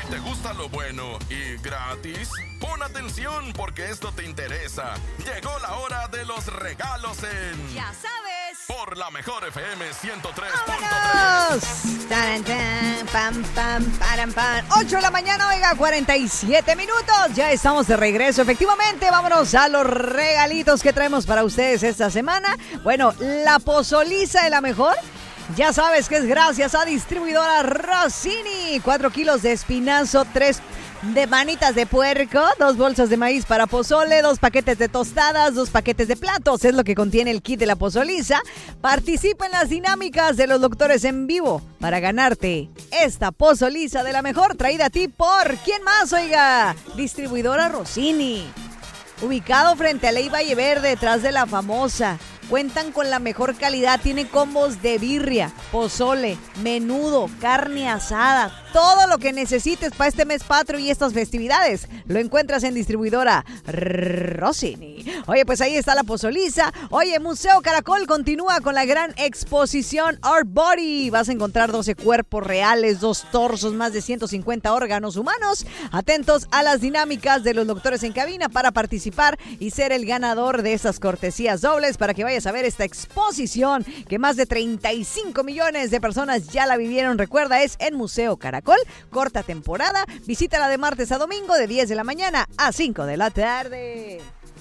Si te gusta lo bueno y gratis, pon atención porque esto te interesa. Llegó la hora de los regalos en... Ya sabes. Por la mejor FM 103.3. ¡Vámonos! Taran, tan, pam, pam, param, pam. 8 de la mañana, oiga, 47 minutos. Ya estamos de regreso. Efectivamente, vámonos a los regalitos que traemos para ustedes esta semana. Bueno, la pozoliza de la mejor. Ya sabes que es gracias a Distribuidora Rossini. 4 kilos de espinazo, 3 de manitas de puerco, 2 bolsas de maíz para pozole, 2 paquetes de tostadas, 2 paquetes de platos. Es lo que contiene el kit de la pozoliza. Participa en las dinámicas de los locutores en vivo para ganarte esta pozoliza de la mejor, traída a ti por... ¿Quién más, oiga? Distribuidora Rossini. Ubicado frente a Ley Valle Verde, detrás de la famosa. Cuentan con la mejor calidad, tienen combos de birria, pozole, menudo, carne asada, todo lo que necesites para este mes patrio y estas festividades. Lo encuentras en Distribuidora Rossini. Oye, pues ahí está la pozoliza. Oye, Museo Caracol continúa con la gran exposición Art Body. Vas a encontrar 12 cuerpos reales, 2 torsos, más de 150 órganos humanos. Atentos a las dinámicas de los doctores en cabina para participar y ser el ganador de estas cortesías dobles para que vayas a ver esta exposición que más de 35 millones de personas ya la vivieron. Recuerda, es en Museo Caracol, corta temporada. Visítala de martes a domingo de 10 de la mañana a 5 de la tarde.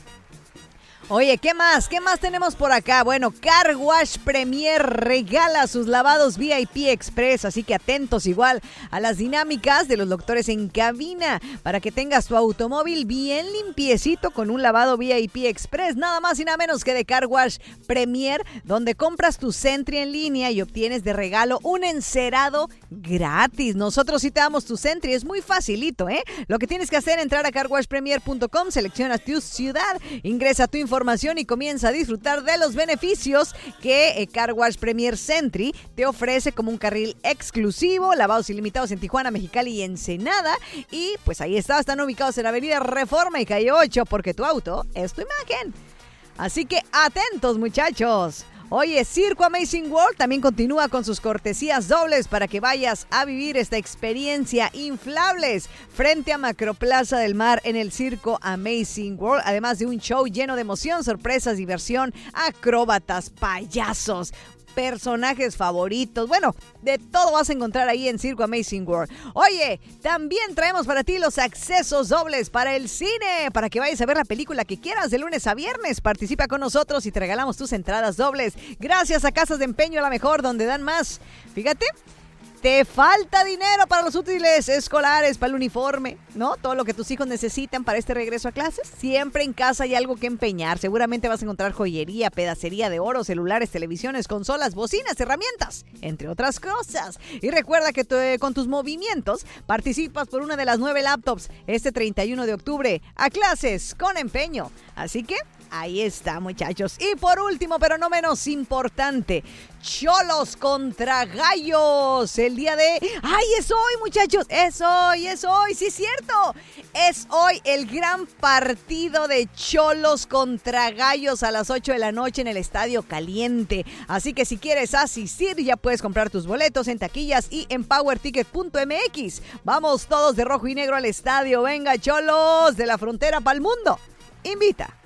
Oye, ¿qué más? ¿Qué más tenemos por acá? Bueno, Car Wash Premier regala sus lavados VIP Express, así que atentos igual a las dinámicas de los doctores en cabina para que tengas tu automóvil bien limpiecito con un lavado VIP Express, nada más y nada menos que de Car Wash Premier, donde compras tu Sentry en línea y obtienes de regalo un encerado gratis. Nosotros sí te damos tu Sentry, es muy facilito, ¿eh? Lo que tienes que hacer es entrar a carwashpremier.com, seleccionas tu ciudad, ingresa tu información y comienza a disfrutar de los beneficios que Car Wash Premier Sentry te ofrece, como un carril exclusivo, lavados ilimitados en Tijuana, Mexicali y Ensenada. Y pues ahí están ubicados en Avenida Reforma y Calle 8, porque tu auto es tu imagen. Así que atentos, muchachos. Oye, Circo Amazing World también continúa con sus cortesías dobles para que vayas a vivir esta experiencia inflables frente a Macroplaza del Mar en el Circo Amazing World, además de un show lleno de emoción, sorpresas, diversión, acróbatas, payasos, personajes favoritos. Bueno, de todo vas a encontrar ahí en Circo Amazing World. Oye, también traemos para ti los accesos dobles para el cine, para que vayas a ver la película que quieras de lunes a viernes. Participa con nosotros y te regalamos tus entradas dobles. Gracias a Casas de Empeño, la mejor, donde dan más. Fíjate. ¿Te falta dinero para los útiles escolares, para el uniforme, no? Todo lo que tus hijos necesitan para este regreso a clases. Siempre en casa hay algo que empeñar. Seguramente vas a encontrar joyería, pedacería de oro, celulares, televisiones, consolas, bocinas, herramientas, entre otras cosas. Y recuerda que con tus movimientos participas por una de las 9 laptops este 31 de octubre a clases con empeño. Así que ahí está, muchachos. Y por último, pero no menos importante, Cholos contra Gallos. El día de... ¡Ay, es hoy, muchachos! ¡Es hoy! ¡Sí, es cierto! Es hoy el gran partido de Cholos contra Gallos a las 8 de la noche en el Estadio Caliente. Así que si quieres asistir, ya puedes comprar tus boletos en taquillas y en powerticket.mx. Vamos todos de rojo y negro al estadio. ¡Venga, Cholos! De la frontera para el mundo. Invita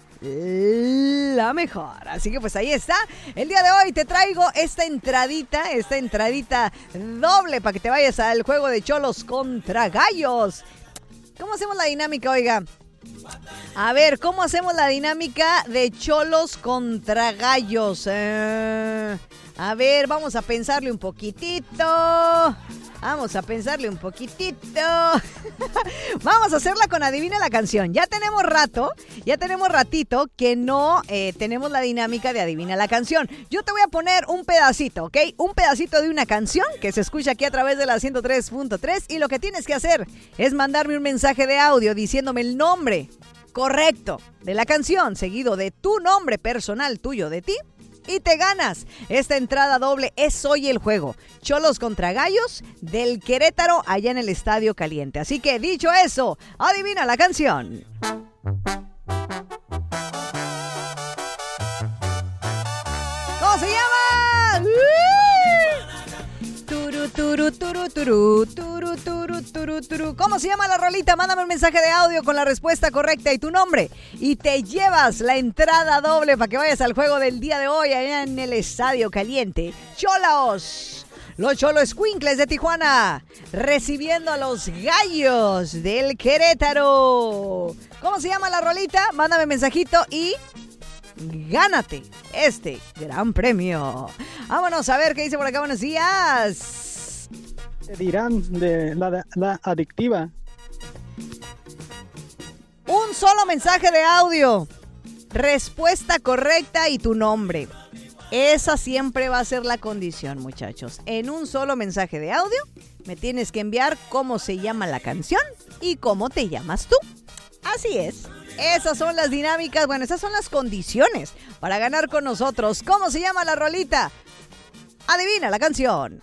la mejor. Así que pues ahí está. El día de hoy te traigo esta entradita doble para que te vayas al juego de Cholos contra Gallos. ¿Cómo hacemos la dinámica, oiga? A ver, ¿cómo hacemos la dinámica de Cholos contra Gallos? A ver, vamos a pensarle un poquitito. Vamos a hacerla con Adivina la Canción. Ya tenemos ratito que no tenemos la dinámica de Adivina la Canción. Yo te voy a poner un pedacito, ¿ok? Un pedacito de una canción que se escucha aquí a través de la 103.3 y lo que tienes que hacer es mandarme un mensaje de audio diciéndome el nombre correcto de la canción, seguido de tu nombre personal tuyo de ti. Y te ganas esta entrada doble. Es hoy el juego Cholos contra Gallos del Querétaro allá en el Estadio Caliente. Así que dicho eso, adivina la canción. ¿Cómo se llama? Turu, turu, Turu, turu, turu, turu, turu, turu, turu. ¿Cómo se llama la rolita? Mándame un mensaje de audio con la respuesta correcta y tu nombre. Y te llevas la entrada doble para que vayas al juego del día de hoy allá en el Estadio Caliente. Cholaos. Los Cholos Escuincles de Tijuana recibiendo a los Gallos del Querétaro. ¿Cómo se llama la rolita? Mándame mensajito y gánate este gran premio. Vámonos a ver qué dice por acá. Buenos días. Te dirán de la adictiva. Un solo mensaje de audio. Respuesta correcta y tu nombre. Esa siempre va a ser la condición, muchachos. En un solo mensaje de audio me tienes que enviar cómo se llama la canción y cómo te llamas tú. Así es. Esas son las dinámicas, bueno, esas son las condiciones para ganar con nosotros. ¿Cómo se llama la rolita? Adivina la canción.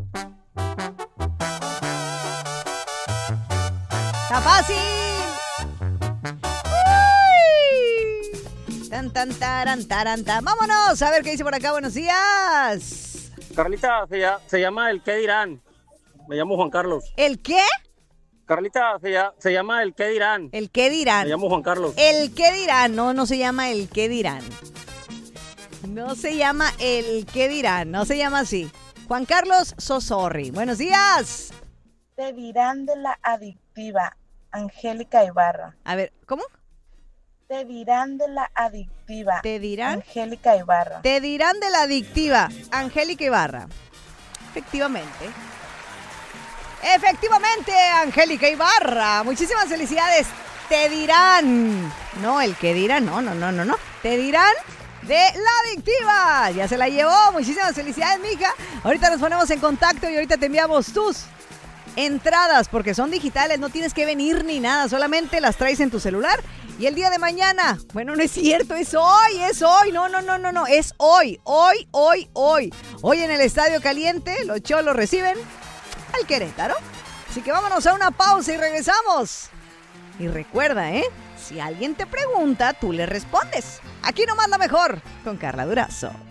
¡Está fácil! Tan, tan, taran, taran, tan. Vámonos a ver qué dice por acá. Buenos días. Carlita, se llama El qué dirán. Me llamo Juan Carlos. ¿El qué? Carlita, se llama El qué dirán. ¿El qué dirán? Me llamo Juan Carlos. El qué dirán. No se llama El qué dirán. No se llama El qué dirán. No se llama así. Juan Carlos Sosorri. Buenos días. Te dirán de la adictiva. Angélica Ibarra. A ver, ¿cómo? Te dirán de la adictiva. ¿Te dirán? Angélica Ibarra. Te dirán de la adictiva. Angélica Ibarra. Efectivamente. Efectivamente, Angélica Ibarra. Muchísimas felicidades. Te dirán. No, el que dirán. No. Te dirán de la adictiva. Ya se la llevó. Muchísimas felicidades, mija. Ahorita nos ponemos en contacto y ahorita te enviamos tus entradas porque son digitales. No tienes que venir ni nada. Solamente las traes en tu celular. Y el día de mañana, bueno, no es cierto, es hoy. No, es hoy. Hoy en el Estadio Caliente, los Cholos reciben al Querétaro. Así que vámonos a una pausa y regresamos. Y recuerda, si alguien te pregunta, tú le respondes. Aquí nomás la mejor, con Carla Durazo.